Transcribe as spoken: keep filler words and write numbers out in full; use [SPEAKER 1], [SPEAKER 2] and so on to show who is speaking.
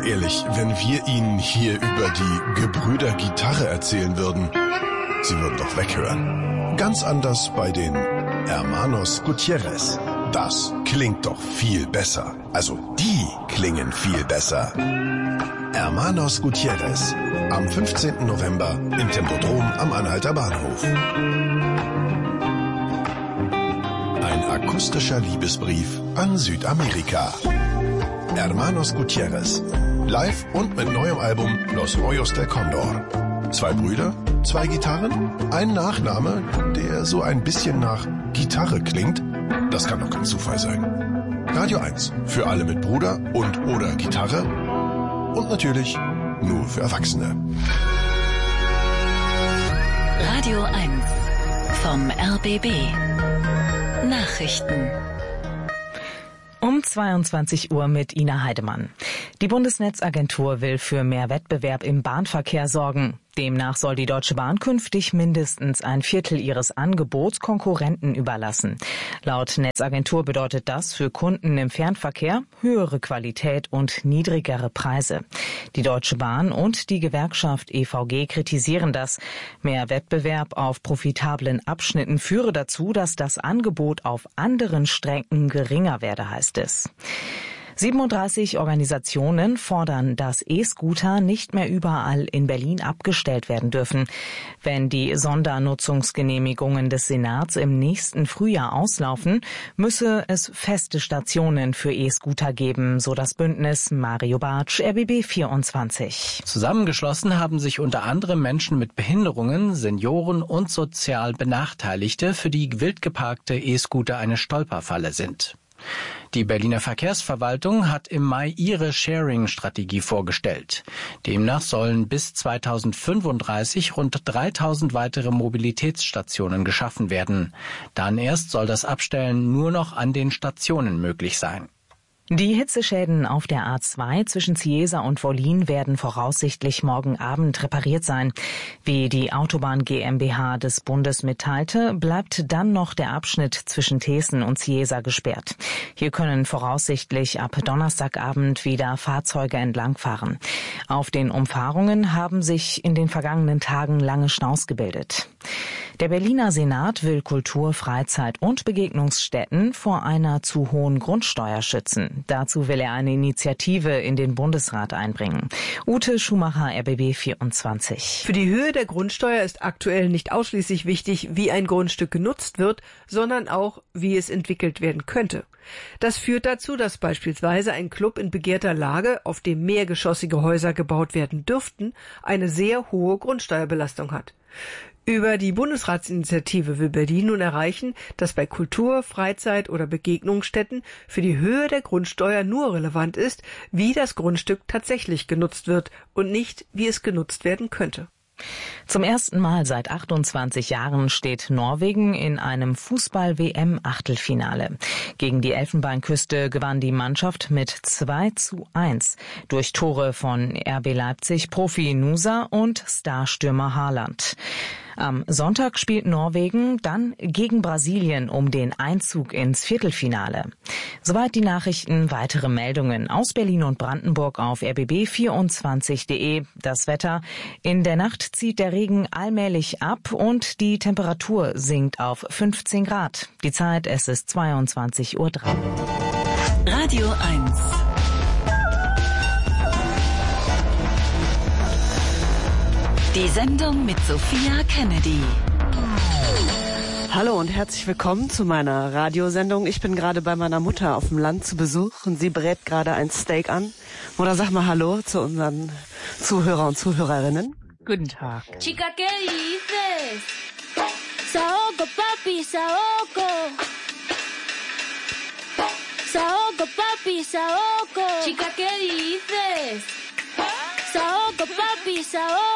[SPEAKER 1] Mal ehrlich, wenn wir Ihnen hier über die Gebrüder Gitarre erzählen würden, Sie würden doch weghören. Ganz anders bei den Hermanos Gutierrez. Das klingt doch viel besser. Also die klingen viel besser. Hermanos Gutierrez. Am fünfzehnten November im Tempodrom am Anhalter Bahnhof. Ein akustischer Liebesbrief an Südamerika. Hermanos Gutierrez. Live und mit neuem Album Los Hoyos del Condor. Zwei Brüder, zwei Gitarren, ein Nachname, der so ein bisschen nach Gitarre klingt. Das kann doch kein Zufall sein. Radio eins. Für alle mit Bruder und oder Gitarre. Und natürlich nur für Erwachsene.
[SPEAKER 2] Radio eins vom R B B. Nachrichten. Um zweiundzwanzig Uhr mit Ina Heidemann. Die Bundesnetzagentur will für mehr Wettbewerb im Bahnverkehr sorgen. Demnach soll die Deutsche Bahn künftig mindestens ein Viertel ihres Angebots Konkurrenten überlassen. Laut Netzagentur bedeutet das für Kunden im Fernverkehr höhere Qualität und niedrigere Preise. Die Deutsche Bahn und die Gewerkschaft E V G kritisieren das. Mehr Wettbewerb auf profitablen Abschnitten führe dazu, dass das Angebot auf anderen Strecken geringer werde, heißt es. siebenunddreißig Organisationen fordern, dass E-Scooter nicht mehr überall in Berlin abgestellt werden dürfen. Wenn die Sondernutzungsgenehmigungen des Senats im nächsten Frühjahr auslaufen, müsse es feste Stationen für E-Scooter geben, so das Bündnis. Mario Bartsch, R B B vierundzwanzig.
[SPEAKER 3] Zusammengeschlossen haben sich unter anderem Menschen mit Behinderungen, Senioren und sozial Benachteiligte, für die wild geparkte E-Scooter eine Stolperfalle sind. Die Berliner Verkehrsverwaltung hat im Mai ihre Sharing-Strategie vorgestellt. Demnach sollen bis zweitausendfünfunddreißig rund dreitausend weitere Mobilitätsstationen geschaffen werden. Dann erst soll das Abstellen nur noch an den Stationen möglich sein.
[SPEAKER 2] Die Hitzeschäden auf der A zwei zwischen Cieza und Wollin werden voraussichtlich morgen Abend repariert sein. Wie die Autobahn GmbH des Bundes mitteilte, bleibt dann noch der Abschnitt zwischen Thesen und Cieza gesperrt. Hier können voraussichtlich ab Donnerstagabend wieder Fahrzeuge entlangfahren. Auf den Umfahrungen haben sich in den vergangenen Tagen lange Staus gebildet. Der Berliner Senat will Kultur-, Freizeit- und Begegnungsstätten vor einer zu hohen Grundsteuer schützen. Dazu will er eine Initiative in den Bundesrat einbringen. Ute Schumacher, R B B vierundzwanzig.
[SPEAKER 4] Für die Höhe der Grundsteuer ist aktuell nicht ausschließlich wichtig, wie ein Grundstück genutzt wird, sondern auch, wie es entwickelt werden könnte. Das führt dazu, dass beispielsweise ein Club in begehrter Lage, auf dem mehrgeschossige Häuser gebaut werden dürften, eine sehr hohe Grundsteuerbelastung hat. Über die Bundesratsinitiative will Berlin nun erreichen, dass bei Kultur-, Freizeit- oder Begegnungsstätten für die Höhe der Grundsteuer nur relevant ist, wie das Grundstück tatsächlich genutzt wird und nicht, wie es genutzt werden könnte.
[SPEAKER 2] Zum ersten Mal seit achtundzwanzig Jahren steht Norwegen in einem Fußball-W M-Achtelfinale. Gegen die Elfenbeinküste gewann die Mannschaft mit zwei zu eins durch Tore von R B Leipzig Profi Nusa und Starstürmer Haaland. Am Sonntag spielt Norwegen dann gegen Brasilien um den Einzug ins Viertelfinale. Soweit die Nachrichten. Weitere Meldungen aus Berlin und Brandenburg auf R B B vierundzwanzig punkt de. Das Wetter. In der Nacht zieht der Regen allmählich ab und die Temperatur sinkt auf fünfzehn Grad. Die Zeit, es ist zweiundzwanzig Uhr drei. Radio eins. Die Sendung mit Sophia Kennedy.
[SPEAKER 5] Hallo und herzlich willkommen zu meiner Radiosendung. Ich bin gerade bei meiner Mutter auf dem Land zu Besuch und sie brät gerade ein Steak an. Mutter, sag mal Hallo zu unseren Zuhörer und Zuhörerinnen.
[SPEAKER 2] Guten Tag.
[SPEAKER 6] Chica, ¿qué dices? Saoco, papi, saoco. Saoco, papi, saoco. Chica, ¿qué dices? Saoco, papi, saoco.